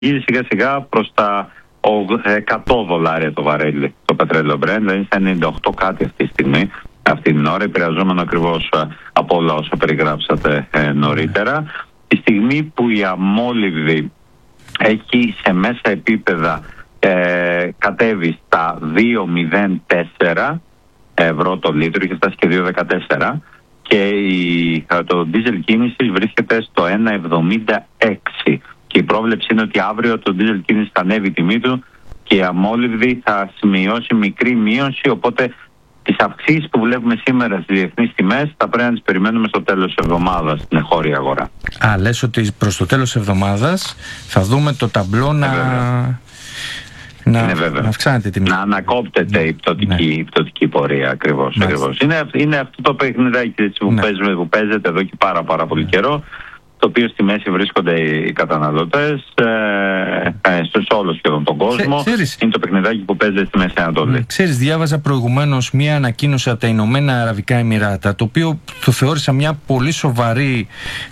σιγά σιγά προς τα $100 το βαρέλι το πετρέλαιο Brent, δηλαδή στα 98 κάτι αυτή τη στιγμή, αυτή την ώρα, επηρεαζόμενο ακριβώς από όλα όσα περιγράψατε νωρίτερα. Τη στιγμή που η αμόλυβδη έχει σε μέσα επίπεδα κατέβει στα 2,04 ευρώ το λίτρο, είχε φτάσει και 2,14, και το diesel κίνηση βρίσκεται στο 1,76. Και η πρόβλεψη είναι ότι αύριο το diesel κίνηση θα ανέβει η τιμή του και η αμόλυβδη θα σημειώσει μικρή μείωση, οπότε τις αυξήσεις που βλέπουμε σήμερα στις διεθνείς τιμές θα πρέπει να τις περιμένουμε στο τέλος της εβδομάδας στην εγχώρια αγορά. Λες ότι προς το τέλος της εβδομάδας θα δούμε το ταμπλό να αυξάνεται η τιμή. Να ανακόπτεται η πτωτική πορεία ακριβώς. Είναι αυτό το παιχνιδάκι που παίζεται εδώ και πάρα πολύ καιρό, το οποίο στη μέση βρίσκονται οι καταναλωτές σε όλο σχεδόν τον κόσμο. Είναι το παιχνιδάκι που παίζεται στη Μέση Ανατολή. Ξέρεις, διάβαζα προηγουμένως μία ανακοίνωση από τα Ηνωμένα Αραβικά Εμιράτα, το οποίο το θεώρησα μια πολύ σοβαρή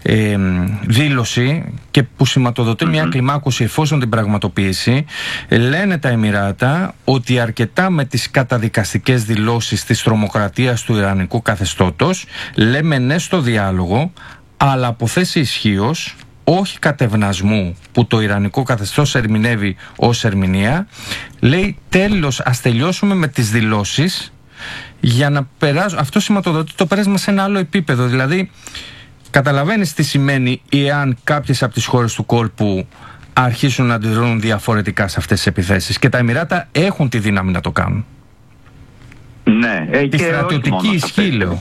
δήλωση και που σηματοδοτεί μια κλιμάκωση εφόσον την πραγματοποιήσει. Λένε τα Εμιράτα ότι αρκετά με τις καταδικαστικές δηλώσεις της τρομοκρατίας του Ιρανικού καθεστώτος, λέμε ναι στο διάλογο, αλλά από θέση ισχύως, όχι κατευνασμού που το Ιρανικό καθεστώς ερμηνεύει ως ερμηνεία. Λέει τέλος, ας τελειώσουμε με τις δηλώσεις για να περάσουμε. Αυτό σηματοδοτεί το πέρασμα σε ένα άλλο επίπεδο. Δηλαδή, καταλαβαίνεις τι σημαίνει εάν κάποιες από τις χώρες του κόλπου αρχίσουν να αντιδρούν διαφορετικά σε αυτές τις επιθέσεις. Και τα Εμιράτα έχουν τη δύναμη να το κάνουν. Ναι, τη στρατιωτική ισχύ, λέω.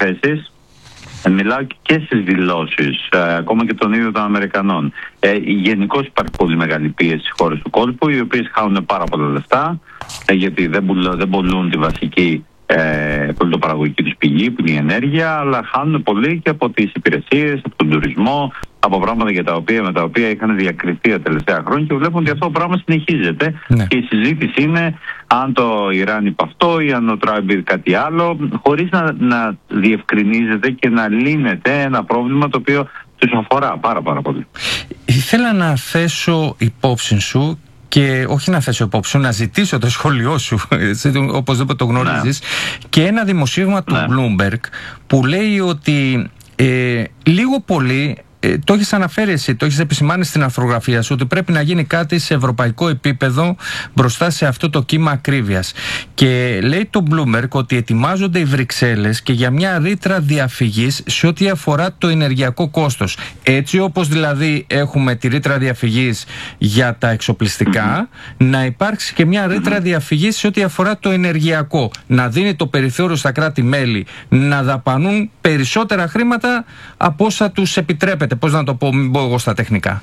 Μιλάω και στις δηλώσεις, ακόμα και των ίδιων των Αμερικανών. Γενικώς υπάρχει πολύ μεγάλη πίεση στις χώρες του κόλπου, οι οποίες χάνουν πάρα πολλά λεφτά, γιατί δεν πουλούν τη βασική πολιτοπαραγωγική τους πηγή, που είναι η ενέργεια, αλλά χάνουν πολύ και από τις υπηρεσίες, από τον τουρισμό, από πράγματα με τα οποία είχαν διακριθεί τα τελευταία χρόνια, και βλέπουν ότι αυτό το πράγμα συνεχίζεται. Ναι. Και η συζήτηση είναι αν το Ιράν είπε αυτό ή αν ο Τραμπ είπε κάτι άλλο, χωρίς να διευκρινίζεται και να λύνεται ένα πρόβλημα το οποίο τους αφορά πάρα πολύ. Ήθελα να θέσω υπόψη σου, και όχι να θέσω υπόψη σου, να ζητήσω το σχόλιο σου, οπωσδήποτε το γνωρίζεις, και ένα δημοσίευμα του Bloomberg που λέει ότι λίγο πολύ, το έχεις αναφέρει εσύ, το έχεις επισημάνει στην αρθρογραφία σου, ότι πρέπει να γίνει κάτι σε ευρωπαϊκό επίπεδο μπροστά σε αυτό το κύμα ακρίβειας. Και λέει το Bloomberg ότι ετοιμάζονται οι Βρυξέλλες και για μια ρήτρα διαφυγής σε ό,τι αφορά το ενεργειακό κόστος. Έτσι όπως δηλαδή έχουμε τη ρήτρα διαφυγής για τα εξοπλιστικά, να υπάρξει και μια ρήτρα διαφυγής σε ό,τι αφορά το ενεργειακό. Να δίνει το περιθώριο στα κράτη-μέλη να δαπανούν περισσότερα χρήματα από όσα τους επιτρέπεται. Πώς να το πω, μην πω εγώ στα τεχνικά.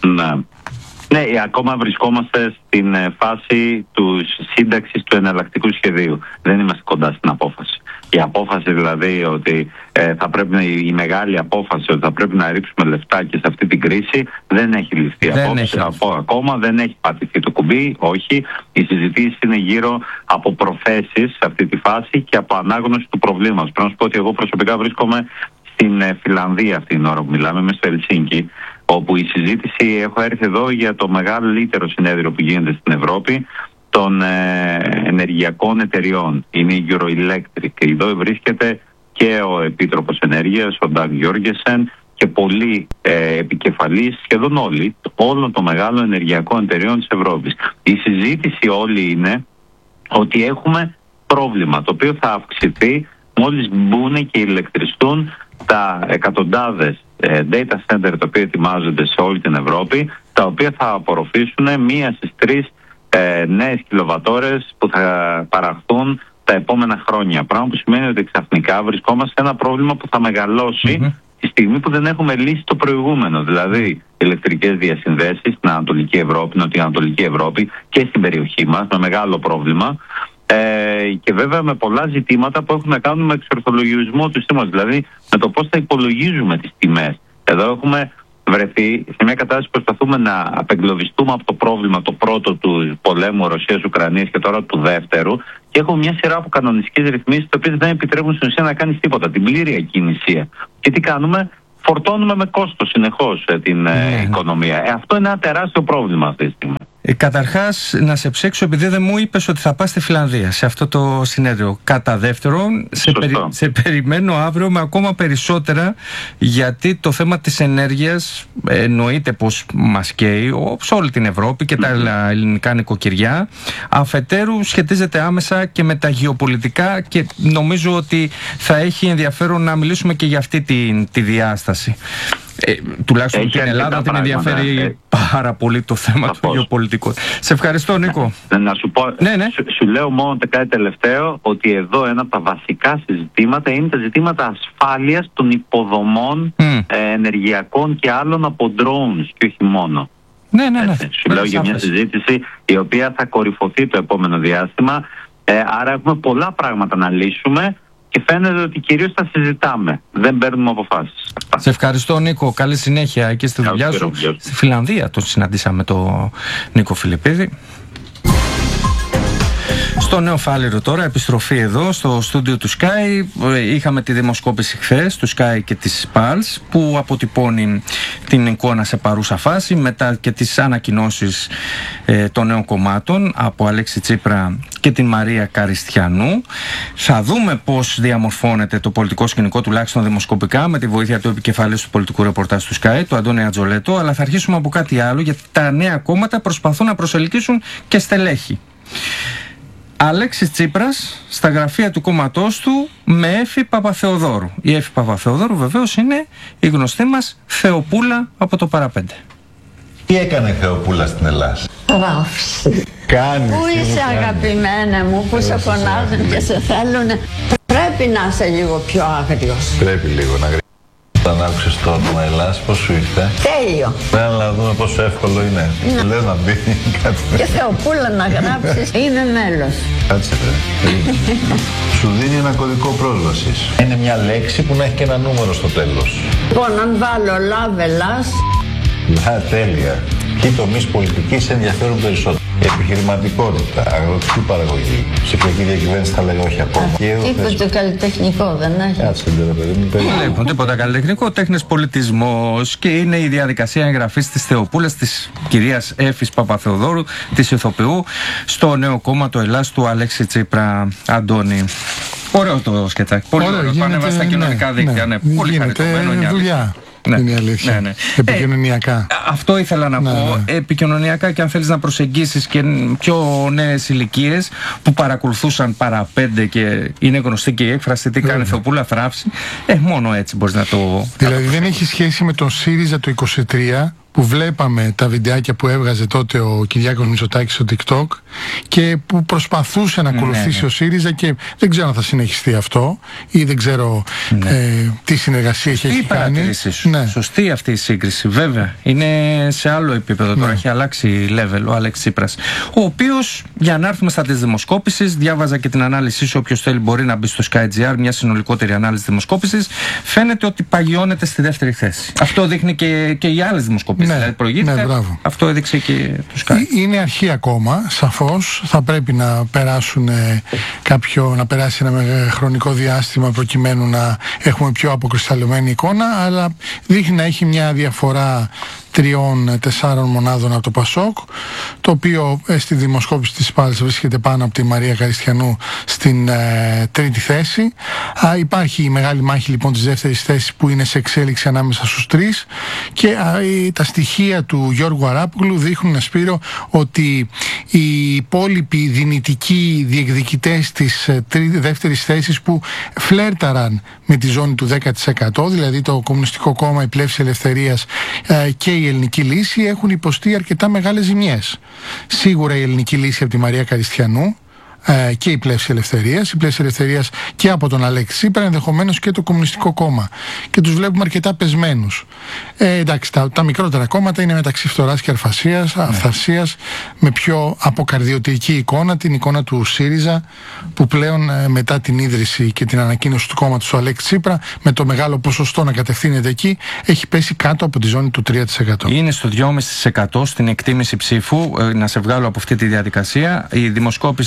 Ναι, ακόμα βρισκόμαστε στην φάση σύνταξης του εναλλακτικού σχεδίου. Δεν είμαστε κοντά στην απόφαση. Η απόφαση δηλαδή ότι θα πρέπει, η μεγάλη απόφαση ότι θα πρέπει να ρίξουμε λεφτά και σε αυτή την κρίση, δεν έχει ληφθεί ακόμα, δεν έχει πατηθεί το κουμπί, όχι. Οι συζητήσεις είναι γύρω από προθέσεις σε αυτή τη φάση και από ανάγνωση του προβλήματος. Πρέπει να σου πω ότι εγώ προσωπικά βρίσκομαι στην Φιλανδία αυτή την ώρα που μιλάμε, είμαι στο Ελσίνκι, όπου η συζήτηση, έχω έρθει εδώ για το μεγαλύτερο συνέδριο που γίνεται στην Ευρώπη των ενεργειακών εταιριών. Είναι η Euroelectric. Εδώ βρίσκεται και ο Επίτροπος Ενέργειας, ο Ντάγ Γιόργεσεν, και πολλοί επικεφαλείς, σχεδόν όλοι, όλων των μεγάλων ενεργειακών εταιριών της Ευρώπης. Η συζήτηση όλη είναι ότι έχουμε πρόβλημα, το οποίο θα αυξηθεί μόλις μπουν και ηλεκτριστούν τα εκατοντάδες data center τα οποία ετοιμάζονται σε όλη την Ευρώπη, τα οποία θα απορροφήσουν 1 στις 3 νέες κιλοβατόρες που θα παραχθούν τα επόμενα χρόνια. Πράγμα που σημαίνει ότι ξαφνικά βρισκόμαστε σε ένα πρόβλημα που θα μεγαλώσει τη στιγμή που δεν έχουμε λύσει το προηγούμενο. Δηλαδή ηλεκτρικές διασυνδέσεις στην Ανατολική Ευρώπη, Νοτιοανατολική Ευρώπη και στην περιοχή μας, με μεγάλο πρόβλημα. Και βέβαια με πολλά ζητήματα που έχουν να κάνουν με εξορθολογισμό του συστήματος, δηλαδή με το πώς θα υπολογίζουμε τις τιμές. Εδώ έχουμε βρεθεί σε μια κατάσταση που προσπαθούμε να απεγκλωβιστούμε από το πρόβλημα το πρώτο του πολέμου Ρωσίας-Ουκρανίας και τώρα του δεύτερου, και έχουμε μια σειρά από κανονιστικές ρυθμίσεις, οι οποίες δεν επιτρέπουν στην ουσία να κάνεις τίποτα, την πλήρη ακινησία. Και τι κάνουμε? φορτώνουμε με κόστος συνεχώς την οικονομία. Αυτό είναι ένα τεράστιο πρόβλημα αυτή τη στιγμή. Καταρχάς, να σε ψέξω, επειδή δεν μου είπες ότι θα πας στη Φιλανδία σε αυτό το συνέδριο. Κατά δεύτερον, σε περιμένω αύριο με ακόμα περισσότερα, γιατί το θέμα της ενέργειας εννοείται πως μας καίει σε όλη την Ευρώπη και τα ελληνικά νοικοκυριά. Αφετέρου, σχετίζεται άμεσα και με τα γεωπολιτικά και νομίζω ότι θα έχει ενδιαφέρον να μιλήσουμε και για αυτή τη διάσταση. Τουλάχιστον την Ελλάδα την ενδιαφέρει πάρα πολύ το θέμα του γεωπολιτικού. Σε ευχαριστώ, Νίκο. Να σου πω, σου λέω μόνο κάτι τελευταίο, ότι εδώ ένα από τα βασικά συζητήματα είναι τα ζητήματα ασφάλειας των υποδομών ενεργειακών και άλλων από drones και όχι μόνο. Ναι. Σου λέω για μια συζήτηση η οποία θα κορυφωθεί το επόμενο διάστημα, άρα έχουμε πολλά πράγματα να λύσουμε. Και φαίνεται ότι κυρίως τα συζητάμε. Δεν παίρνουμε αποφάσεις. Σε ευχαριστώ, Νίκο. Καλή συνέχεια και στη δουλειά σου. Στη Φιλανδία τον συναντήσαμε τον Νίκο Φιλιππίδη. Στο Νέο Φάληρο τώρα, επιστροφή εδώ στο στούντιο του Sky. Είχαμε τη δημοσκόπηση χθες του Sky και της Pulse που αποτυπώνει την εικόνα σε παρούσα φάση, μετά και τις ανακοινώσεις των νέων κομμάτων από Αλέξη Τσίπρα και την Μαρία Καριστιανού. Θα δούμε πώς διαμορφώνεται το πολιτικό σκηνικό, τουλάχιστον δημοσκοπικά, με τη βοήθεια του επικεφαλής του πολιτικού ρεπορτάζ του Sky, του Αντώνη Ατζολέτο. Αλλά θα αρχίσουμε από κάτι άλλο, γιατί τα νέα κόμματα προσπαθούν να προσελκύσουν και στελέχη. Αλέξης Τσίπρας στα γραφεία του κόμματός του με Έφη Παπαθεοδόρου. Η Έφη Παπαθεοδόρου βεβαίως είναι η γνωστή μας Θεοπούλα από το Παραπέντε. Τι έκανε Θεοπούλα στην Ελλάδα? Γράφει. Κάνει. Πού είσαι αγαπημένα μου, που σε φωνάζουν και σε θέλουνε. Πρέπει να είσαι λίγο πιο άγριος. Πρέπει λίγο να γράψεις. Όταν άκουσες το όνομα Ελλάς, πώς σου ήρθε? Τέλειο. Πρέπει να δούμε πόσο εύκολο είναι. Λέω να μπει κάτι. Και Θεοπούλα να γράψεις. Είμαι μέλος. Κάτσε σου δίνει ένα κωδικό πρόσβασης. Είναι μια λέξη που να έχει και ένα νούμερο στο τέλος. Λοιπόν, αν βάλω Love Ελλάς. Τέλεια. Ποιοι τομείς πολιτικής ενδιαφέρουν περισσότερο? Επιχειρηματικότητα, αγροτική παραγωγή, ψηφιακή διακυβέρνηση θα λέγω όχι ακόμα. Τίποτε καλλιτεχνικό δεν έχει. Κάτσε τώρα, παιδί μου. Δεν έχουν τίποτα καλλιτεχνικό, τέχνες, πολιτισμός, και είναι η διαδικασία εγγραφής της Θεοπούλας, της κυρίας Έφης Παπαθεοδόρου, της ηθοποιού, στο νέο κόμμα το Ελλάς του Αλέξη Τσίπρα. Αντώνη. Ωραίο το σκετσάκι. Πολύ ωραίο. Το ανέβασε στα κοινωνικά δίκτυα. Πολύ χαριτωμένο. Δουλειά. Είναι η αλήθεια. Επικοινωνιακά. Αυτό ήθελα να πω. Επικοινωνιακά, και αν θέλεις να προσεγγίσεις και πιο νέες ηλικίες που παρακολουθούσαν Παραπέντε και είναι γνωστή και η έκφραση τι κάνει Θεοπούλα θράψη, μόνο έτσι μπορείς να το... Δηλαδή δεν έχει σχέση με τον ΣΥΡΙΖΑ το 23, που βλέπαμε τα βιντεάκια που έβγαζε τότε ο Κυριάκος Μητσοτάκης στο TikTok και που προσπαθούσε να ακολουθήσει ο ΣΥΡΙΖΑ, και δεν ξέρω αν θα συνεχιστεί αυτό ή δεν ξέρω τι συνεργασία έχει κάνει. Σωστή αυτή η σύγκριση, βέβαια. Είναι σε άλλο επίπεδο τώρα, έχει αλλάξει level ο Αλέξης Τσίπρας, ο οποίος, για να έρθουμε στα της δημοσκόπησης, διάβαζα και την ανάλυση σου, όποιος θέλει μπορεί να μπει στο Sky.gr, μια συνολικότερη ανάλυση δημοσκόπησης, φαίνεται ότι παγιώνεται στη δεύτερη θέση. Αυτό δείχνει και οι άλλες δημοσκόπησεις. Αυτό έδειξε και το Sky. Είναι αρχή ακόμα, σαφώς. Θα πρέπει να περάσουν να περάσει ένα χρονικό διάστημα προκειμένου να έχουμε πιο αποκρισταλωμένη εικόνα, αλλά δείχνει να έχει μια διαφορά 3-4 μονάδων από το Πασόκ, το οποίο στη δημοσκόπηση της Πάλης βρίσκεται πάνω από τη Μαρία Καριστιανού στην τρίτη θέση. Υπάρχει η μεγάλη μάχη λοιπόν της δεύτερης θέσης που είναι σε εξέλιξη ανάμεσα στους τρεις, και τα στοιχεία του Γιώργου Αράπογλου δείχνουν, Σπύρο, ότι οι υπόλοιποι δυνητικοί διεκδικητές της δεύτερης θέσης που φλέρταραν με τη ζώνη του 10%, δηλαδή το Κομμουνιστικό Κόμμα, η Πλεύση Ελευθερίας και η Ελληνική Λύση, έχουν υποστεί αρκετά μεγάλες ζημιές. Σίγουρα η Ελληνική Λύση από τη Μαρία Καριστιανού και η Πλεύση Ελευθερίας και από τον Αλέξη Τσίπρα, ενδεχομένως και το Κομμουνιστικό Κόμμα, και τους βλέπουμε αρκετά πεσμένους. Εντάξει, τα μικρότερα κόμματα είναι μεταξύ φθοράς και αυθαρσίας, με πιο αποκαρδιωτική εικόνα, την εικόνα του ΣΥΡΙΖΑ, που πλέον μετά την ίδρυση και την ανακοίνωση του κόμματος του Αλέξη Τσίπρα, με το μεγάλο ποσοστό να κατευθύνεται εκεί, έχει πέσει κάτω από τη ζώνη του 3%. Είναι στο 2,5% στην εκτίμηση ψήφου. Να σε βγάλω από αυτή τη διαδικασία. Η δημοσκόπηση θα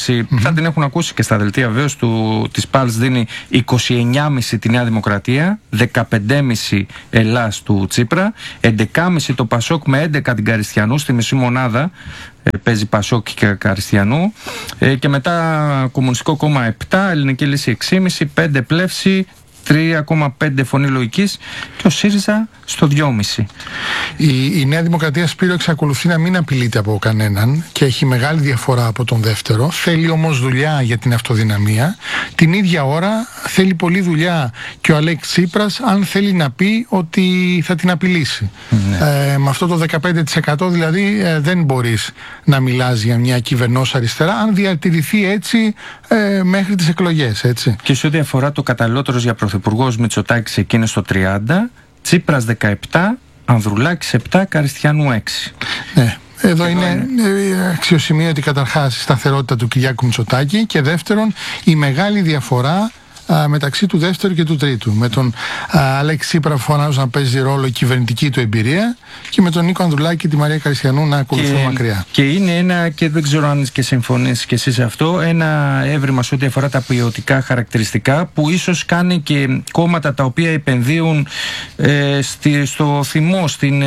θα την έχουν ακούσει και στα δελτία βεβαίως της ΠΑΛΣ. Δίνει 29,5 τη Νέα Δημοκρατία, 15,5 Ελλάς του Τσίπρα, 11,5 το Πασόκ με 11 την Καριστιανού, στη μισή μονάδα παίζει Πασόκ και Καριστιανού, και μετά Κομμουνιστικό Κόμμα 7, Ελληνική Λύση 6,5, 5 Πλεύση, 3,5 Φωνή Λογικής και ο ΣΥΡΙΖΑ στο 2,5. Η Νέα Δημοκρατία, Σπύρο, εξακολουθεί να μην απειλείται από κανέναν και έχει μεγάλη διαφορά από τον δεύτερο. Θέλει όμως δουλειά για την αυτοδυναμία. Την ίδια ώρα θέλει πολλή δουλειά και ο Αλέξης Τσίπρας, αν θέλει να πει ότι θα την απειλήσει. Με αυτό το 15% δηλαδή δεν μπορείς να μιλάς για μια κυβερνός αριστερά αν διατηρηθεί έτσι μέχρι τις εκλογές, έτσι. Και σε ό,τι αφορά το καταλληλότερος για πρωθυπουργός, Μητσοτάκης εκείνη στο 30, Τσίπρας 17, Ανδρουλάκης 7, Καριστιανού 6. Ναι. Εδώ είναι αξιοσημείωτη καταρχάς η σταθερότητα του Κυριάκου Μητσοτάκη και δεύτερον η μεγάλη διαφορά μεταξύ του δεύτερου και του τρίτου. Με τον Αλέξη Τσίπρα φωνάζω να παίζει ρόλο η κυβερνητική του εμπειρία και με τον Νίκο Ανδρουλάκη και τη Μαρία Καριστιανού να ακολουθούν μακριά. Και είναι ένα, και δεν ξέρω αν και συμφωνείς και εσείς αυτό, ένα έβριμα σε ό,τι αφορά τα ποιοτικά χαρακτηριστικά που ίσως κάνει και κόμματα τα οποία επενδύουν στο θυμό,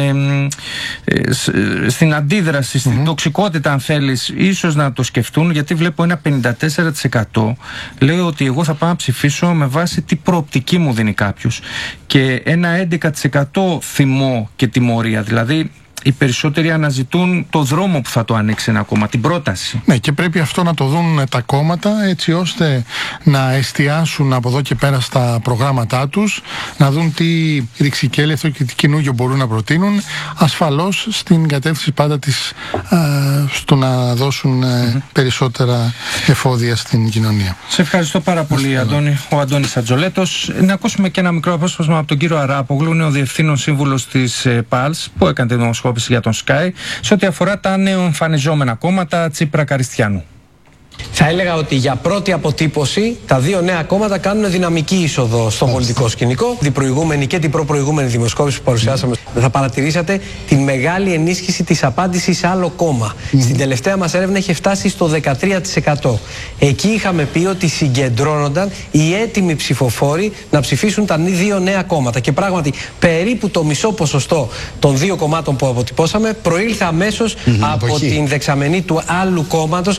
στην αντίδραση, στην τοξικότητα αν θέλεις, ίσως να το σκεφτούν, γιατί βλέπω ένα 54% λέει ότι εγώ θα πάω να ψηφίσω με βάση τι προοπτική μου δίνει κάποιος, και ένα 11% θυμό και τιμωρία, δηλαδή οι περισσότεροι αναζητούν το δρόμο που θα το ανοίξει ένα κόμμα, την πρόταση. Ναι, και πρέπει αυτό να το δουν τα κόμματα έτσι ώστε να εστιάσουν από εδώ και πέρα στα προγράμματά τους, να δουν τι ρηξικέλευθο και τι καινούργιο μπορούν να προτείνουν, ασφαλώς στην κατεύθυνση πάντα στο να δώσουν περισσότερα εφόδια στην κοινωνία. Σε ευχαριστώ πάρα πολύ, Αντώνη. Ο Αντώνης Ατζολέτος. Να ακούσουμε και ένα μικρό απόσπασμα από τον κύριο Αράπογλου, είναι ο Διευθύνων Σύμβουλος της ΠΑΛΣ, που έκανε τη δημοσκόπηση για τον Sky σε ό,τι αφορά τα νεοεμφανιζόμενα κόμματα Τσίπρα Καριστιανού. Θα έλεγα ότι για πρώτη αποτύπωση τα δύο νέα κόμματα κάνουν δυναμική είσοδο στο πολιτικό σκηνικό. Την προηγούμενη και την προπροηγούμενη δημοσκόπηση που παρουσιάσαμε, θα παρατηρήσατε τη μεγάλη ενίσχυση της απάντησης σε άλλο κόμμα. Στην τελευταία μας έρευνα είχε φτάσει στο 13%. Εκεί είχαμε πει ότι συγκεντρώνονταν οι έτοιμοι ψηφοφόροι να ψηφίσουν τα δύο νέα κόμματα. Και πράγματι περίπου το μισό ποσοστό των δύο κομμάτων που αποτυπώσαμε προήλθε αμέσως από την δεξαμενή του άλλου κόμματος.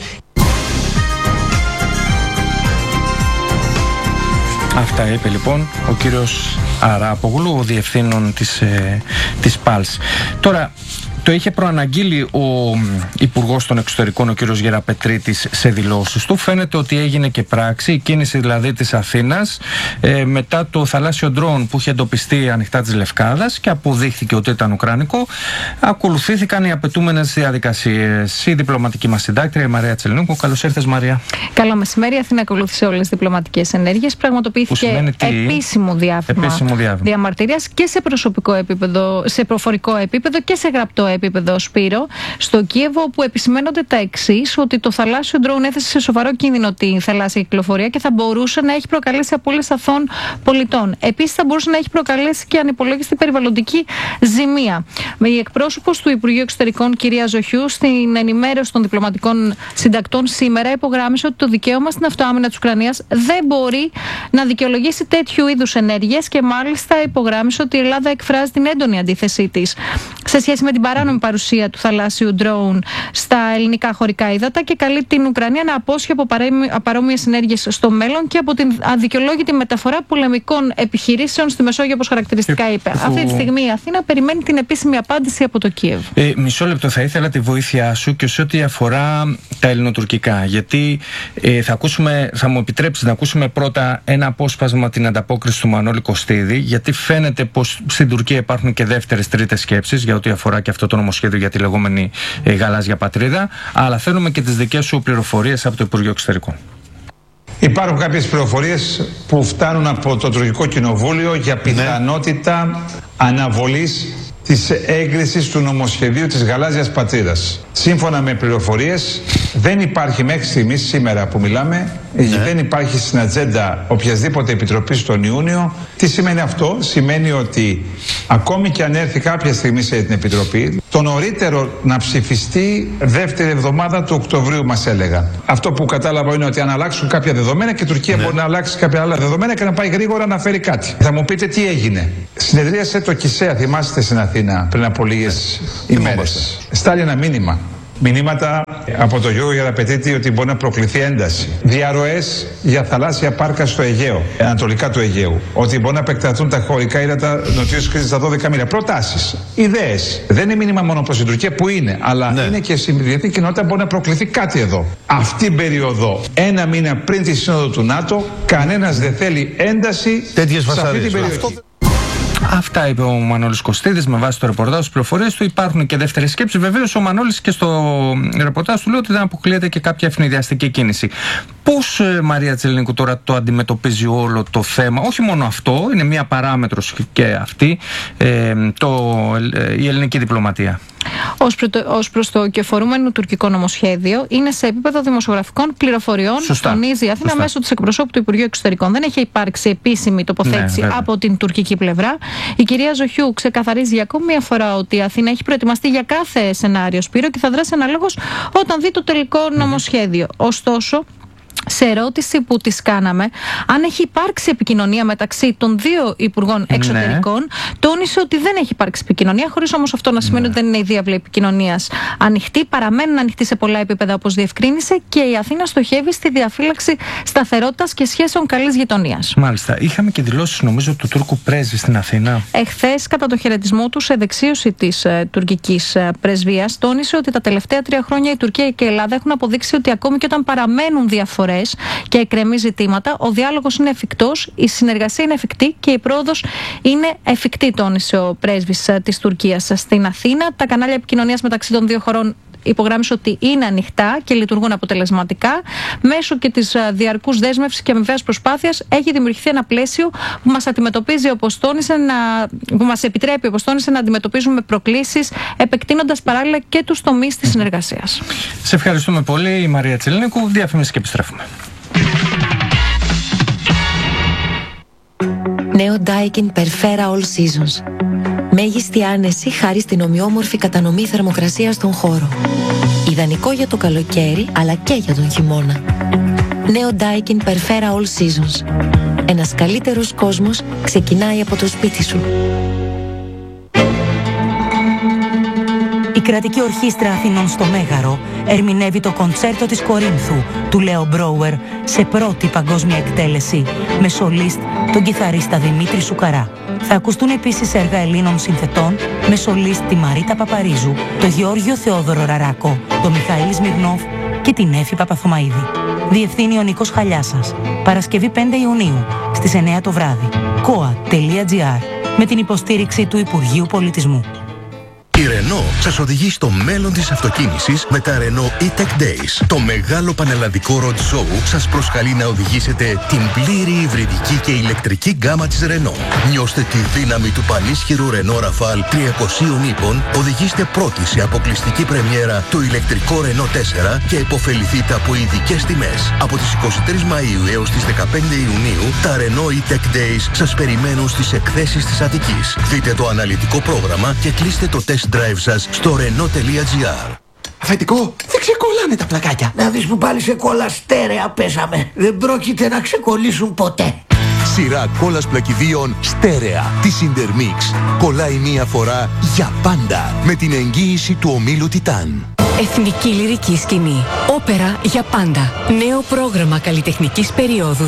Αυτά είπε λοιπόν ο κύριος Αράπογλου, ο διευθύνων της ΠΑΛΣ. Τώρα, το είχε προαναγγείλει ο Υπουργός των Εξωτερικών, ο κύριος Γεραπετρίτης, σε δηλώσεις του. Φαίνεται ότι έγινε και πράξη, η κίνηση δηλαδή της Αθήνας μετά το θαλάσσιο ντρόουν που είχε εντοπιστεί ανοιχτά της Λευκάδας και αποδείχθηκε ότι ήταν ουκρανικό. Ακολουθήθηκαν οι απαιτούμενες διαδικασίες. Η διπλωματική μας συντάκτρια, η Μαρία Τσελνίκου. Καλώς ήρθες, Μαρία. Καλό μεσημέρι. Η Αθήνα ακολούθησε όλες τις διπλωματικές ενέργειες. Πραγματοποιήθηκε επίσημο διάβημα διαμαρτυρίας και σε προσωπικό επίπεδο, σε προφορικό επίπεδο και σε γραπτό επίπεδο, Σπύρο, στο Κίεβο, όπου επισημαίνονται τα εξής: ότι το θαλάσσιο ντρόουν έθεσε σε σοβαρό κίνδυνο τη θαλάσσια κυκλοφορία και θα μπορούσε να έχει προκαλέσει απώλειες αθώων πολιτών. Επίσης, θα μπορούσε να έχει προκαλέσει και ανυπολόγιστη περιβαλλοντική ζημία. Η εκπρόσωπος του Υπουργείου Εξωτερικών, κυρία Ζοχιού, στην ενημέρωση των διπλωματικών συντακτών σήμερα υπογράμμισε ότι το δικαίωμα στην αυτοάμυνα της Ουκρανίας δεν μπορεί να δικαιολογήσει τέτοιου είδους ενέργειες και μάλιστα υπογράμμισε ότι η Ελλάδα εκφράζει την έντονη αντίθεσή της σε σχέση με την παράνομη παρουσία του θαλάσσιου ντρόουν στα ελληνικά χωρικά ύδατα και καλεί την Ουκρανία να απόσχει από παρόμοιες ενέργειες στο μέλλον και από την αδικαιολόγητη μεταφορά πολεμικών επιχειρήσεων στη Μεσόγειο, όπως χαρακτηριστικά είπε. Αυτή τη στιγμή η Αθήνα περιμένει την επίσημη απάντηση από το Κίεβο. Μισό λεπτό, θα ήθελα τη βοήθειά σου και σε ό,τι αφορά τα ελληνοτουρκικά. Γιατί θα μου επιτρέψεις να ακούσουμε πρώτα ένα απόσπασμα την ανταπόκριση του Μανώλη Κωστίδη, γιατί φαίνεται πως στην Τουρκία υπάρχουν και δεύτερες, τρίτες σκέψεις για ό,τι αφορά και αυτό το νομοσχέδιο για τη λεγόμενη γαλάζια πατρίδα. Αλλά θέλουμε και τις δικές σου πληροφορίες από το Υπουργείο Εξωτερικών. Υπάρχουν κάποιες πληροφορίες που φτάνουν από το τουρκικό κοινοβούλιο για πιθανότητα αναβολής της έγκρισης του νομοσχεδίου της γαλάζιας πατρίδας. Σύμφωνα με πληροφορίες, δεν υπάρχει μέχρι στιγμής, σήμερα που μιλάμε, δεν υπάρχει στην ατζέντα οποιασδήποτε επιτροπής τον Ιούνιο Τι σημαίνει αυτό? Σημαίνει ότι ακόμη και αν έρθει κάποια στιγμή σε την Επιτροπή, το νωρίτερο να ψηφιστεί δεύτερη εβδομάδα του Οκτωβρίου, μας έλεγαν. Αυτό που κατάλαβα είναι ότι αν αλλάξουν κάποια δεδομένα και η Τουρκία μπορεί να αλλάξει κάποια άλλα δεδομένα και να πάει γρήγορα να φέρει κάτι. Θα μου πείτε τι έγινε. Συνεδρίασε το ΚΙΣΕΑ, θυμάστε, στην Αθήνα πριν από λίγες ημέρες. Στάλει ένα μήνυμα. Μηνύματα από το Γιώργο Γεραπετρίτη ότι μπορεί να προκληθεί ένταση. Διαρροές για θαλάσσια πάρκα στο Αιγαίο, ανατολικά του Αιγαίου. Ότι μπορεί να επεκταθούν τα χωρικά ύδατα νοτιούς κρίσης στα 12 μίλια. Προτάσεις, ιδέες. Δεν είναι μήνυμα μόνο προς την Τουρκία που είναι, αλλά είναι και στην διεθνή κοινότητα μπορεί να προκληθεί κάτι εδώ. Αυτή την περίοδο, ένα μήνα πριν τη σύνοδο του ΝΑΤΟ, κανένας δεν θέλει ένταση σε αυτή την περιοχή. Αυτά είπε ο Μανώλης Κωστίδης με βάση το ρεπορτάζ, τις πληροφορίες του. Υπάρχουν και δεύτερες σκέψεις. Βεβαίως ο Μανώλης και στο ρεπορτάζ του λέει ότι δεν αποκλείεται και κάποια ευνηδιαστική κίνηση. Πώς, Μαρία Τσελενίκου, τώρα το αντιμετωπίζει όλο το θέμα? Όχι μόνο αυτό, είναι μία παράμετρος και αυτή, η ελληνική διπλωματία. Ως προς το κεφορούμενο τουρκικό νομοσχέδιο, είναι σε επίπεδο δημοσιογραφικών πληροφοριών. Τονίζει η Αθήνα μέσω της εκπροσώπου του Υπουργείου Εξωτερικών. Δεν έχει υπάρξει επίσημη τοποθέτηση από την τουρκική πλευρά. Η κυρία Ζοχιού ξεκαθαρίζει για ακόμη μια φορά ότι η Αθήνα έχει προετοιμαστεί για κάθε σενάριο, Σπύρο, και θα δράσει αναλόγως όταν δει το τελικό νομοσχέδιο. Ωστόσο, σε ερώτηση που τις κάναμε, αν έχει υπάρξει επικοινωνία μεταξύ των δύο Υπουργών Εξωτερικών, τόνισε ότι δεν έχει υπάρξει επικοινωνία, χωρίς όμως αυτό να σημαίνει ότι δεν είναι η διάβλη επικοινωνίας ανοιχτή. Παραμένουν ανοιχτή σε πολλά επίπεδα, όπως διευκρίνησε, και η Αθήνα στοχεύει στη διαφύλαξη σταθερότητας και σχέσεων καλής γειτονίας. Μάλιστα. Είχαμε και δηλώσεις, νομίζω, του Τούρκου πρέσβη στην Αθήνα. Εχθές, κατά το χαιρετισμό του σε δεξίωση της τουρκικής πρεσβείας, τόνισε ότι τα τελευταία 3 χρόνια η Τουρκία και η Ελλάδα έχουν αποδείξει ότι ακόμη και όταν παραμένουν διαφορές και εκκρεμεί ζητήματα, ο διάλογος είναι εφικτός, η συνεργασία είναι εφικτή και η πρόοδος είναι εφικτή, τόνισε ο πρέσβης της Τουρκίας στην Αθήνα. Τα κανάλια επικοινωνίας μεταξύ των δύο χωρών, υπογράμμισε ότι είναι ανοιχτά και λειτουργούν αποτελεσματικά. Μέσω και της διαρκούς δέσμευσης και αμοιβαίας προσπάθειας έχει δημιουργηθεί ένα πλαίσιο που μας αντιμετωπίζει, που μας επιτρέπει, όπως τόνισε, να αντιμετωπίζουμε προκλήσεις, επεκτείνοντας παράλληλα και τους τομείς της συνεργασίας. Σε ευχαριστούμε πολύ, Μαρία Τσελενίκου. Διαφήμιση και επιστρέφουμε. Νέο Daikin Perfera All Seasons. Μέγιστη άνεση χάρη στην ομοιόμορφη κατανομή θερμοκρασίας στον χώρο. Ιδανικό για το καλοκαίρι, αλλά και για τον χειμώνα. Νέο Daikin Perfera All Seasons. Ένας καλύτερος κόσμος ξεκινάει από το σπίτι σου. Η Κρατική Ορχήστρα Αθηνών στο Μέγαρο ερμηνεύει το κοντσέρτο της Κορίνθου του Λέο Μπρόουερ σε πρώτη παγκόσμια εκτέλεση με σολίστ τον κιθαρίστα Δημήτρη Σουκαρά. Θα ακουστούν επίσης έργα Ελλήνων συνθετών με σολίστ τη Μαρίτα Παπαρίζου, τον Γεώργιο Θεόδωρο Ραράκο, τον Μιχαήλ Σμυρνόφ και την Έφη Παπαθωμαΐδη. Διευθύνει ο Νίκος Χαλιάσας. Παρασκευή 5 Ιουνίου στις 9 το βράδυ. koa.gr με την υποστήριξη του Υπουργείου Πολιτισμού. Η Renault σας οδηγεί στο μέλλον της αυτοκίνησης με τα Renault E-Tech Days. Το μεγάλο πανελλαδικό road show σας προσκαλεί να οδηγήσετε την πλήρη υβριδική και ηλεκτρική γκάμα της Renault. Νιώστε τη δύναμη του πανίσχυρου Renault Rafale 300 ύπων, οδηγήστε πρώτοι σε αποκλειστική πρεμιέρα το ηλεκτρικό Renault 4 και υποφεληθείτε από ειδικές τιμές. Από τις 23 Μαΐου έως τις 15 Ιουνίου, τα Renault E-Tech Days σας περιμένουν στις εκθέσεις της Αττικής. Δείτε το αναλυτικό πρόγραμμα και κλείστε το test drive σας στο Renault.gr. Αφεντικό, δεν ξεκολλάνε τα πλακάκια. Να δεις που πάλι σε κόλλα στέρεα πέσαμε. Δεν πρόκειται να ξεκολλήσουν ποτέ. Σειρά κόλλας πλακιδίων στέρεα της Intermix. Κολλάει μία φορά για πάντα με την εγγύηση του ομίλου Τιτάν. Εθνική Λυρική Σκηνή. Όπερα για πάντα. Νέο πρόγραμμα καλλιτεχνικής περίοδου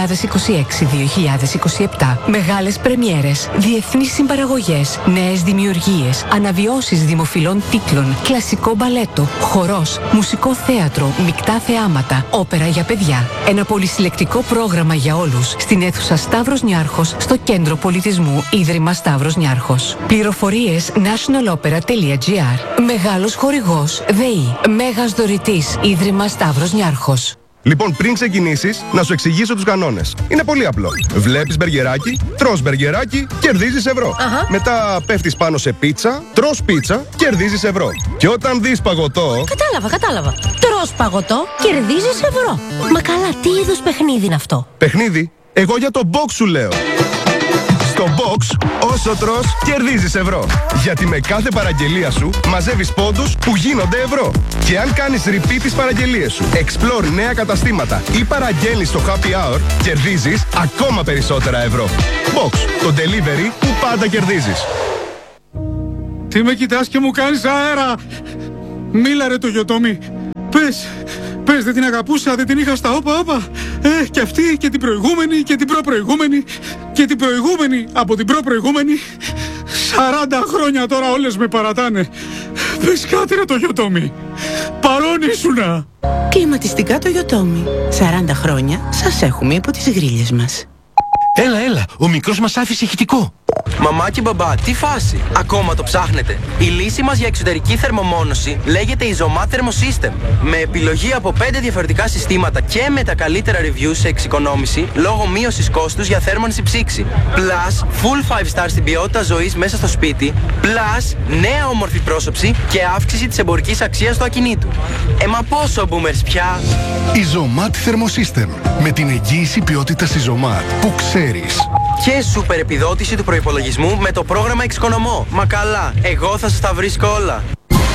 2026-2027. Μεγάλες πρεμιέρες, διεθνείς συμπαραγωγές, νέες δημιουργίες, αναβιώσεις δημοφιλών τίτλων, κλασικό μπαλέτο, χορός, μουσικό θέατρο, μεικτά θεάματα, όπερα για παιδιά. Ένα πολυσυλλεκτικό πρόγραμμα για όλους στην αίθουσα Σταύρος Νιάρχος στο Κέντρο Πολιτισμού Ίδρυμα Σταύρος Νιάρχος. Πληροφορίες nationalopera.gr. Μεγάλος χορηγός ΔΕΗ. Μέγας δωρητής Ίδρυμα Σταύρος Νιάρχος. Λοιπόν, πριν ξεκινήσεις, να σου εξηγήσω τους κανόνες. Είναι πολύ απλό. Βλέπεις μπεργκεράκι, τρως μπεργκεράκι, κερδίζεις ευρώ. Μετά πέφτεις πάνω σε πίτσα, τρως πίτσα, κερδίζεις ευρώ. Και όταν δεις παγωτό... Κατάλαβα. Τρως παγωτό, κερδίζεις ευρώ. Μα καλά, τι είδους παιχνίδι είναι αυτό? Παιχνίδι? Εγώ για το box σου λέω. Στο Box, όσο τρως, κερδίζεις ευρώ. Γιατί με κάθε παραγγελία σου μαζεύεις πόντους που γίνονται ευρώ. Και αν κάνεις repeat τις παραγγελίες σου, explore νέα καταστήματα ή παραγγέλνεις στο happy hour, κερδίζεις ακόμα περισσότερα ευρώ. Box, το delivery που πάντα κερδίζεις. Τι με κοιτάς και μου κάνεις αέρα? Μίλα ρε το Γιωτόμι. Πες, δεν την αγαπούσα, δεν την είχα στα όπα. Και αυτή και την προηγούμενη και την προπροηγούμενη και την προηγούμενη από την προπροηγούμενη. 40 χρόνια τώρα όλες με παρατάνε. Πες κάτι ρε το Γιωτόμι. Παρόν ήσουνα. Κλιματιστικά το Γιωτόμι. 40 χρόνια σας έχουμε υπό τις γρίλες μας. Έλα, ο μικρός μας άφησε ηχητικό. Μαμά και μπαμπά, τι φάση? Ακόμα το ψάχνετε? Η λύση μας για εξωτερική θερμομόνωση λέγεται Isomat Thermosystem. Με επιλογή από 5 διαφορετικά συστήματα και με τα καλύτερα reviews σε εξοικονόμηση λόγω μείωσης κόστους για θέρμανση ψήξη. Plus, full 5 stars στην ποιότητα ζωής μέσα στο σπίτι. Plus, νέα όμορφη πρόσωψη και αύξηση της εμπορικής αξίας του ακινήτου. Μα πόσο boomers πια? Isomat Thermosystem. Με την εγγύηση ποιότητας Isomat που ξέρεις. Και σούπερ επιδότηση του προϋπολογισμού με το πρόγραμμα Εξοικονομώ. Μα καλά, εγώ θα σας τα βρίσκω όλα.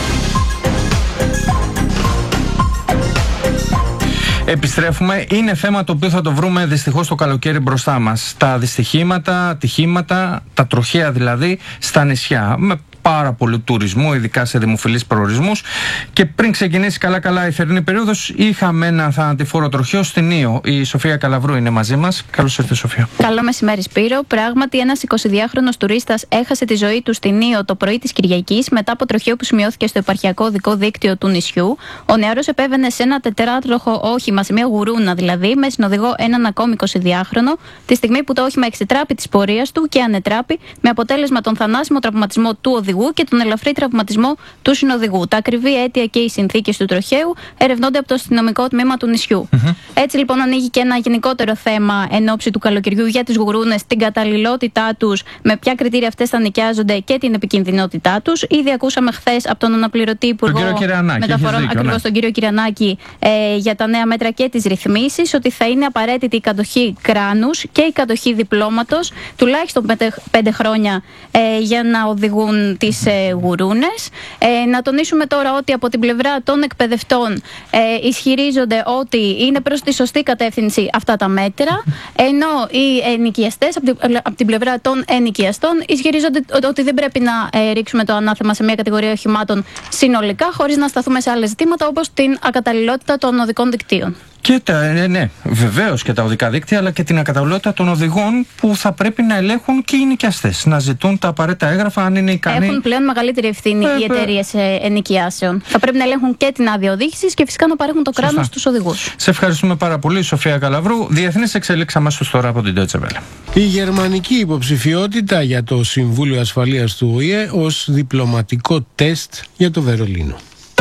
Επιστρέφουμε. Είναι θέμα το οποίο θα το βρούμε δυστυχώς το καλοκαίρι μπροστά μας. Τα δυστυχήματα, ατυχήματα, τα τροχαία δηλαδή, στα νησιά. Με πάρα πολύ τουρισμό, ειδικά σε δημοφιλείς προορισμούς. Και πριν ξεκινήσει καλά η θερινή περίοδος, είχαμε ένα θανατηφόρο τροχαίο στην Ήο. Η Σοφία Καλαβρού είναι μαζί μας. Καλώς ήρθες, Σοφία. Καλό μεσημέρι, Σπύρο. Πράγματι, ένας 22χρονος τουρίστας έχασε τη ζωή του στην Ήο το πρωί της Κυριακής μετά από τροχαίο που σημειώθηκε στο επαρχιακό οδικό δίκτυο του νησιού. Ο νεαρός επέβαινε σε ένα τετράτροχο όχημα, σε μια γουρούνα δηλαδή, με συνοδηγό έναν ακόμη 22χρονο, τη στιγμή που το όχημα εξετράπη της πορείας του και ανετράπη, με αποτέλεσμα τον θανάσιμο τραυματισμό του οδηγού και τον ελαφρύ τραυματισμό του συνοδηγού. Τα ακριβή αίτια και οι συνθήκες του τροχαίου ερευνώνται από το αστυνομικό τμήμα του νησιού. Έτσι λοιπόν ανοίγει και ένα γενικότερο θέμα εν ώψη του καλοκαιριού για τις γουρούνες, την καταλληλότητά τους, με ποια κριτήρια αυτές θα νοικιάζονται και την επικινδυνότητά τους. Ήδη ακούσαμε χθες από τον αναπληρωτή Υπουργό Μεταφορών, ακριβώς τον κύριο Κυρανάκη, για τα νέα μέτρα και τις ρυθμίσεις, ότι θα είναι απαραίτητη η κατοχή κράνους και η κατοχή διπλώματος τουλάχιστον 5 χρόνια για να οδηγούν τις γουρούνες. Να τονίσουμε τώρα ότι από την πλευρά των εκπαιδευτών ισχυρίζονται ότι είναι προς τη σωστή κατεύθυνση αυτά τα μέτρα, ενώ οι ενοικιαστές από την πλευρά των ενοικιαστών ισχυρίζονται ότι δεν πρέπει να ρίξουμε το ανάθεμα σε μια κατηγορία οχημάτων συνολικά, χωρίς να σταθούμε σε άλλα ζητήματα όπως την ακαταλληλότητα των οδικών δικτύων. Και ναι, βεβαίως και τα οδικά δίκτυα, αλλά και την ακαταλληλότητα των οδηγών που θα πρέπει να ελέγχουν και οι νοικιαστές. Να ζητούν τα απαραίτητα έγγραφα, αν είναι ικανοί. Έχουν πλέον μεγαλύτερη ευθύνη οι εταιρείες ενοικιάσεων. Θα πρέπει να ελέγχουν και την άδεια οδήγησης και φυσικά να παρέχουν το κράνος στους οδηγούς. Σε ευχαριστούμε πάρα πολύ, Σοφία Καλαβρού. Διεθνείς εξελίξεις αμέσως τώρα από την Deutsche Welle. Η γερμανική υποψηφιότητα για το Συμβούλιο Ασφαλείας του ΟΗΕ ως διπλωματικό τεστ για το Βερολίνο.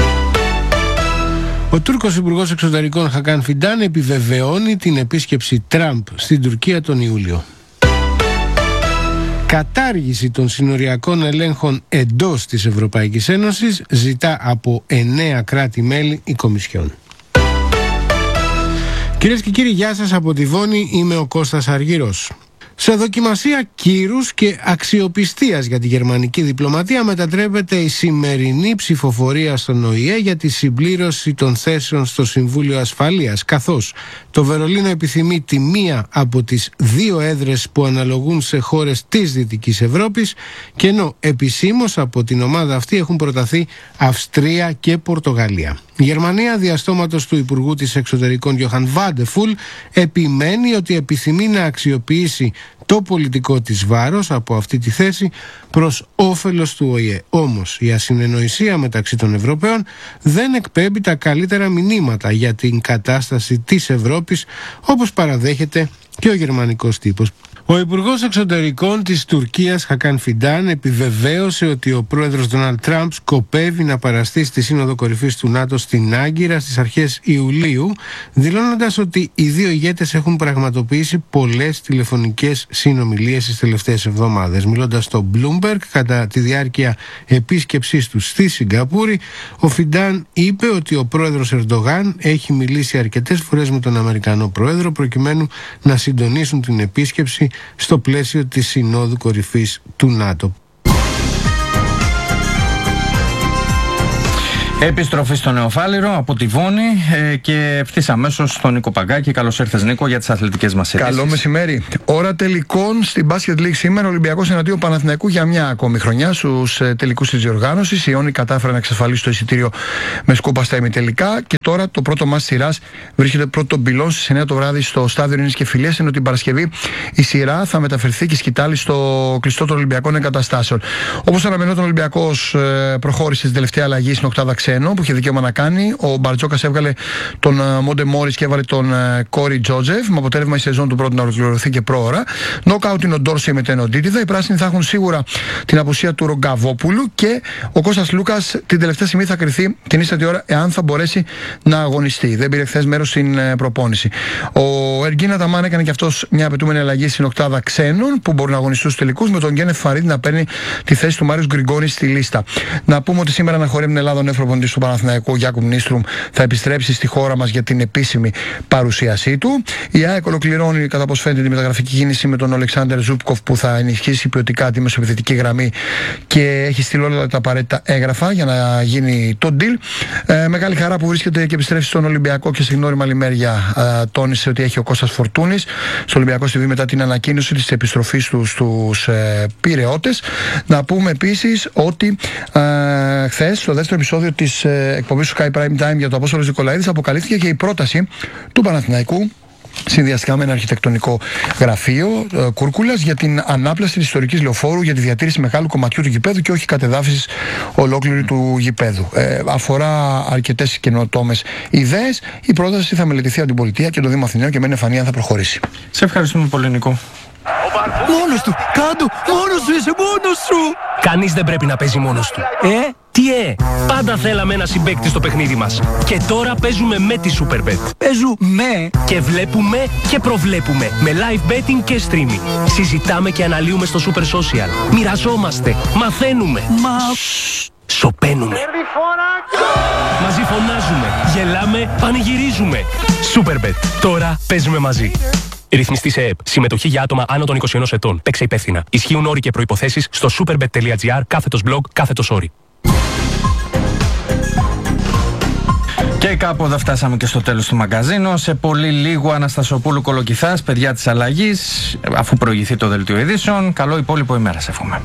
Ο Τούρκος Υπουργός Εξωτερικών Χακάν Φιντάν επιβεβαιώνει την επίσκεψη Τραμπ στην Τουρκία τον Ιούλιο. Κατάργηση των συνοριακών ελέγχων εντός της Ευρωπαϊκής Ένωσης ζητά από 9 κράτη-μέλη η Κομισιόν. Κυρίες και κύριοι, γεια σας από τη Βόνη, είμαι ο Κώστας Αργυρός. Σε δοκιμασία κύρους και αξιοπιστίας για τη γερμανική διπλωματία μετατρέπεται η σημερινή ψηφοφορία στον ΟΗΕ για τη συμπλήρωση των θέσεων στο Συμβούλιο Ασφαλείας, καθώς το Βερολίνο επιθυμεί τη μία από τις 2 έδρες που αναλογούν σε χώρες της Δυτικής Ευρώπης, και ενώ επισήμως από την ομάδα αυτή έχουν προταθεί Αυστρία και Πορτογαλία. Η Γερμανία, διαστόματος του Υπουργού της Εξωτερικών Γιοχαν Βάντεφουλ, επιμένει ότι επιθυμεί να αξιοποιήσει το πολιτικό της βάρος από αυτή τη θέση προς όφελος του ΟΗΕ. Όμως η ασυνεννοησία μεταξύ των Ευρωπαίων δεν εκπέμπει τα καλύτερα μηνύματα για την κατάσταση της Ευρώπης, όπως παραδέχεται και ο γερμανικός τύπος. Ο Υπουργός Εξωτερικών της Τουρκίας Χακάν Φιντάν επιβεβαίωσε ότι ο πρόεδρος Ντόναλντ Τραμπ σκοπεύει να παραστεί στη Σύνοδο Κορυφής του ΝΑΤΟ στην Άγκυρα στις αρχές Ιουλίου, δηλώνοντας ότι οι 2 ηγέτες έχουν πραγματοποιήσει πολλές τηλεφωνικές συνομιλίες τις τελευταίες εβδομάδες. Μιλώντας στο Bloomberg κατά τη διάρκεια επίσκεψής του στη Σιγκαπούρη, ο Φιντάν είπε ότι ο πρόεδρος Ερντογάν έχει μιλήσει αρκετές φορές με τον Αμερικανό πρόεδρο προκειμένου να συντονίσουν την επίσκεψη στο πλαίσιο της Συνόδου Κορυφής του ΝΑΤΟ. Επιστροφή στο Νεοφάλιρο από τη Βόνη και ευθύς αμέσως στον Νίκο Παγκάκη. Καλώς ήρθες, Νίκο, για τις αθλητικές μας ειδήσεις. Καλό μεσημέρι. Ώρα τελικών στην Basket League σήμερα. Ολυμπιακός εναντίον Παναθηναϊκού για μια ακόμη χρονιά στους τελικούς της διοργάνωσης. Η Ιόνι κατάφερε να εξασφαλίσει το εισιτήριο με σκούπα στα ημιτελικά. Και τώρα το πρώτο μάτς σειράς βρίσκεται πρώτο πυλόν στις 9 το βράδυ στο στάδιο Ειρήνης και Φιλίας. Ενώ την Παρασκευή η σειρά θα μεταφερθεί και σκητάλη στο κλειστό των Ολυμπιακών Εγκαταστάσεων. Όπως αναμενόταν, ο Ολυμπιακός προχώρησε στην τελευταία αλλαγή στην οκτάδα ξένο που είχε δικαίωμα να κάνει. Ο Μπαρτζόκας έβγαλε τον Μόντε Μόρις και έβαλε τον Κόρι Τζότζεφ, με αποτέλεσμα η σεζόν του πρώτου να ολοκληρωθεί και πρόωρα. Νοκάουτ είναι ο Ντόρσεϊ με την Οντίτιδα. Οι πράσινοι θα έχουν σίγουρα την απουσία του Ρογκαβόπουλου και ο Κώστας Λούκας την τελευταία στιγμή θα κριθεί την ίστατη ώρα εάν θα μπορέσει να αγωνιστεί. Δεν πήρε χθες μέρος στην προπόνηση. Ο Εργίνα Ταμάν έκανε και αυτός μια απαιτούμενη αλλαγή στην οκτάδα ξένων που μπορούν να αγωνιστούν στους τελικούς, με τον Γκένεφ Φαρίδη να παίρνει τη θέση του Μάριος Γκριγκόνη στη λίστα. Να πούμε ότι σήμερα αναχωρεί την Ελλάδα ο νέος προπονητής του Παναθηναϊκού, Γιάκουμ Νίστρουμ, θα επιστρέψει στη χώρα μας για την επίσημη παρουσίασή του. Η ΑΕΚ ολοκληρώνει, κατά πώς φαίνεται, τη μεταγραφική κίνηση με τον Αλεξάνδερ Ζούπκοφ που θα ενισχύσει ποιοτικά τη μεσοεπιθετική γραμμή και έχει στείλει όλα τα απαραίτητα έγγραφα για να γίνει το deal. Μεγάλη χαρά που βρίσκεται και επιστρέφει στον Ολυμπιακό και στην όρημα λιμέρια. Τόνισε ότι έχει ο Κώστας Φορτούνης στο Ολυμπιακό TV μετά την ανακοίνωση της επιστροφής του στους Πειραιώτες. Να πούμε επίσης ότι χθες, στο δεύτερο επεισόδιο της εκπομπής του Sky Prime Time για το Απόστολος Νικολαίδης, αποκαλύφθηκε και η πρόταση του Παναθηναϊκού συνδυαστικά με ένα αρχιτεκτονικό γραφείο Κούρκουλας για την ανάπλαση της ιστορικής λεωφόρου για τη διατήρηση μεγάλου κομματιού του γηπέδου και όχι κατεδάφισης ολόκληρου του γηπέδου. Αφορά αρκετές καινοτόμες ιδέες. Η πρόταση θα μελετηθεί από την Πολιτεία και το Δήμο Αθηναίων και μένει φανεί αν θα προχωρήσει. Σε ευχαριστούμε πολύ, Νικό. Μόνος του! Κάντο! Μόνος σου είσαι! Μόνος σου! Κανείς δεν πρέπει να παίζει μόνος του. Τι πάντα θέλαμε ένα συμπαίκτη στο παιχνίδι μας. Και τώρα παίζουμε με τη Superbet. Παίζουμε και βλέπουμε και προβλέπουμε με live betting και streaming. Συζητάμε και αναλύουμε στο Super Social. Μοιραζόμαστε, μαθαίνουμε. Σωπαίνουμε. Μαζί φωνάζουμε, γελάμε, πανηγυρίζουμε. Superbet. Τώρα παίζουμε μαζί. Ρυθμιστή σε ΕΕΠ. Συμμετοχή για άτομα άνω των 21 ετών. Παίξε υπεύθυνα. Ισχύουν όροι και προϋποθέσεις στο superbet.gr/blog/όροι. Και κάπου εδώ φτάσαμε και στο τέλος του μαγκαζίνου. Σε πολύ λίγο Αναστασοπούλου Κολοκυθάς, παιδιά της αλλαγής, αφού προηγηθεί το δελτίο ειδήσεων. Καλό υπόλοιπο ημέρα, σε εύχομαι.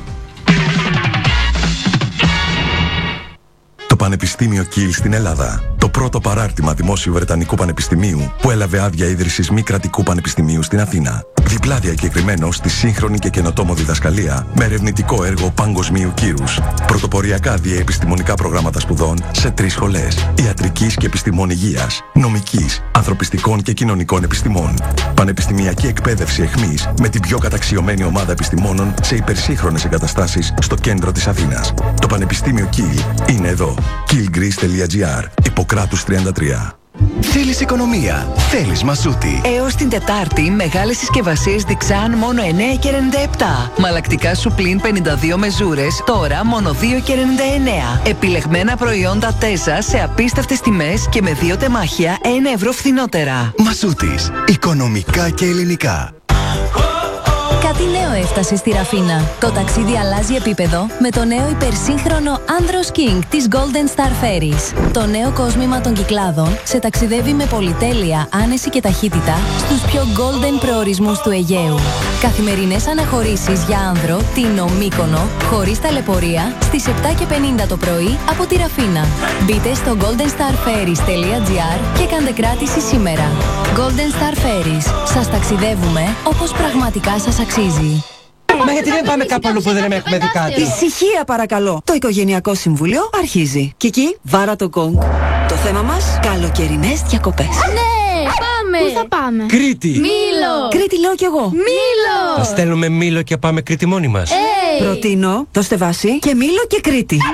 Το Πανεπιστήμιο Κιλ στην Ελλάδα. Το πρώτο παράρτημα δημόσιου Βρετανικού Πανεπιστημίου που έλαβε άδεια ίδρυσης μη κρατικού πανεπιστημίου στην Αθήνα. Διπλά διακεκριμένο στη σύγχρονη και καινοτόμο διδασκαλία με ερευνητικό έργο παγκοσμίου κύρους. Πρωτοποριακά διαεπιστημονικά προγράμματα σπουδών σε 3 σχολές. Ιατρικής και επιστημών υγείας, νομικής, ανθρωπιστικών και κοινωνικών επιστημών. Πανεπιστημιακή εκπαίδευση εχμής με την πιο καταξιωμένη ομάδα επιστημόνων σε υπερσύγχρονες εγκαταστάσεις στο κέντρο της Αθήνας. Το Πανεπιστήμιο Κιλ είναι εδώ. killgreece.gr. Ιπποκράτους 33. Θέλεις οικονομία, θέλεις Μασούτη. Έως την Τετάρτη, μεγάλες συσκευασίες Dixan μόνο 9,97. Μαλακτικά σου πλην 52 μεζούρες, τώρα μόνο 2,99. Επιλεγμένα προϊόντα Τέζα σε απίστευτες τιμές και με 2 τεμάχια 1 ευρώ φθηνότερα. Μασούτης, οικονομικά και ελληνικά. Κάτι νέο έφτασε στη Ραφίνα. Το ταξίδι αλλάζει επίπεδο με το νέο υπερσύγχρονο Andros King της Golden Star Ferries. Το νέο κόσμημα των Κυκλάδων σε ταξιδεύει με πολυτέλεια, άνεση και ταχύτητα στους πιο golden προορισμούς του Αιγαίου. Καθημερινές αναχωρήσεις για άνδρο, Τίνο, Μύκονο, χωρίς ταλαιπωρία, στις 7:50 το πρωί από τη Ραφίνα. Μπείτε στο goldenstarferries.gr και κάντε κράτηση σήμερα. Golden Star Ferries. Σας ταξιδεύουμε όπως πραγματικά σας αξίζει. Μα γιατί δεν πάμε κάπου αλλού που δεν έχουμε δει κάτι? Ησυχία παρακαλώ. Το Οικογενειακό Συμβούλιο αρχίζει. Κική, βάρα το γκονγκ. Το θέμα μας, καλοκαιρινές διακοπές. Ναι, πάμε. Πού θα πάμε? Κρήτη. Μήλο. Κρήτη λέω κι εγώ. Μήλο. Θα στέλνουμε Μήλο και πάμε Κρήτη μόνοι μας. Προτείνω, δώστε βάση και Μήλο και Κρήτη. Ναι.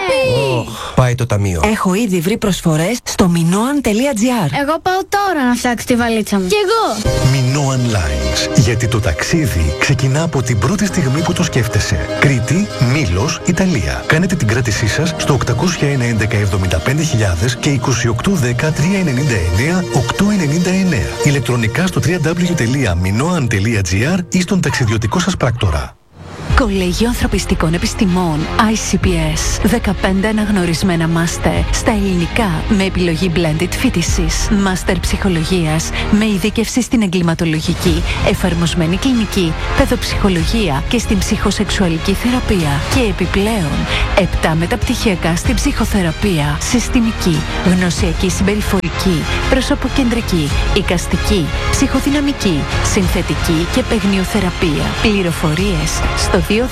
Πάει το ταμείο. Έχω ήδη βρει προσφορές στο minoan.gr. Εγώ πάω τώρα να φτιάξω τη βαλίτσα μου. Κι εγώ. Minoan Lines. Γιατί το ταξίδι ξεκινά από την πρώτη στιγμή που το σκέφτεσαι. Κρήτη, Μήλος, Ιταλία. Κάνετε την κράτησή σας στο 801 11 75.000 και 2810 399 899. Ηλεκτρονικά στο www.minoan.gr ή στον ταξιδιωτικό σας πράκτορα. Κολέγιο Ανθρωπιστικών Επιστημών ICPS. 15 αναγνωρισμένα μάστερ στα ελληνικά με επιλογή blended φοιτησης. Μάστερ ψυχολογίας με ειδίκευση στην εγκληματολογική, εφαρμοσμένη κλινική, παιδοψυχολογία και στην ψυχοσεξουαλική θεραπεία. Και επιπλέον 7 μεταπτυχιακά στην ψυχοθεραπεία, συστημική, γνωσιακή συμπεριφορική, προσωποκεντρική, εικαστική, ψυχοδυναμική, συνθετική και παιγνιοθεραπεία. Πληροφορίες στο 210 645 65 65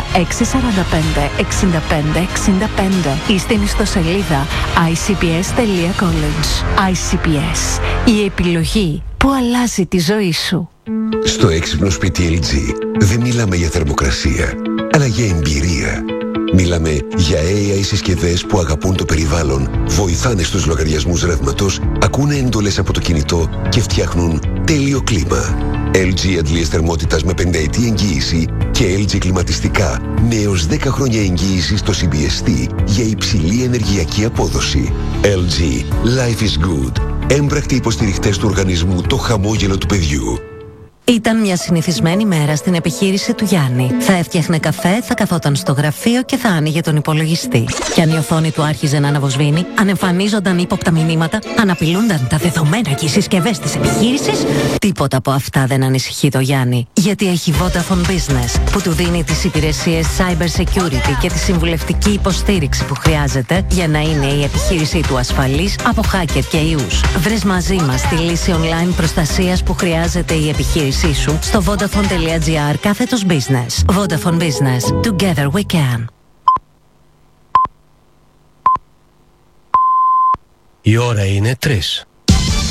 ή στην ιστοσελίδα icps.college. ICPS. Η επιλογή που αλλάζει τη ζωή σου. Στο έξυπνο σπίτι LG δεν μιλάμε για θερμοκρασία, αλλά για εμπειρία. Μιλάμε για AI συσκευές που αγαπούν το περιβάλλον, βοηθάνε στους λογαριασμούς ρεύματος, ακούνε εντολές από το κινητό και φτιάχνουν τέλειο κλίμα. LG αντλίες θερμότητας με 5ετή εγγύηση και LG κλιματιστικά με έως 10 χρόνια εγγύηση στο CBST για υψηλή ενεργειακή απόδοση. LG. Life is good. Έμπρακτοι υποστηριχτές του οργανισμού Το Χαμόγελο του Παιδιού. Ήταν μια συνηθισμένη μέρα στην επιχείρηση του Γιάννη. Θα έφτιαχνε καφέ, θα καθόταν στο γραφείο και θα άνοιγε τον υπολογιστή. Και αν η οθόνη του άρχιζε να αναβοσβήνει, αν εμφανίζονταν ύποπτα μηνύματα, αν απειλούνταν τα δεδομένα και οι συσκευές της επιχείρησης, τίποτα από αυτά δεν ανησυχεί το Γιάννη. Γιατί έχει Vodafone Business, που του δίνει τις υπηρεσίες cyber security και τη συμβουλευτική υποστήριξη που χρειάζεται για να είναι η επιχείρησή του ασφαλής από hacker και ιούς. Βρες μαζί μας τη λύση online προστασίας που χρειάζεται η επιχείρηση σου στο vodafone.gr/business. Vodafone Business. Together we can. Η ώρα είναι 3.